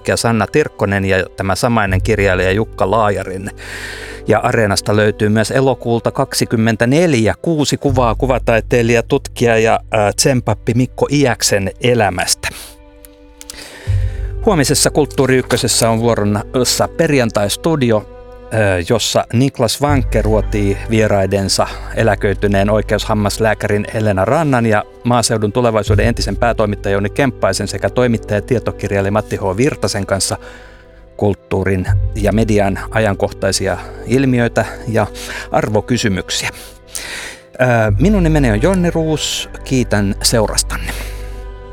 tutkija Sanna Tirkkonen ja tämä samainen kirjailija Jukka Laajarin. Ja Areenasta löytyy myös elokuulta 2024 6 kuvaa kuvataiteilija, tutkija ja tsempappi Mikko Iäksen elämästä. Huomisessa Kulttuuri Ykkösessä on vuorossa Perjantai-studio, jossa Niklas Wankke ruotii vieraidensa eläköityneen oikeushammaslääkärin Helena Rannan ja Maaseudun Tulevaisuuden entisen päätoimittajan Jouni Kemppaisen sekä toimittaja ja tietokirjailija Matti H. Virtasen kanssa kulttuurin ja median ajankohtaisia ilmiöitä ja arvokysymyksiä. Minun nimeni on Jonni Ruus, kiitän seurastanne.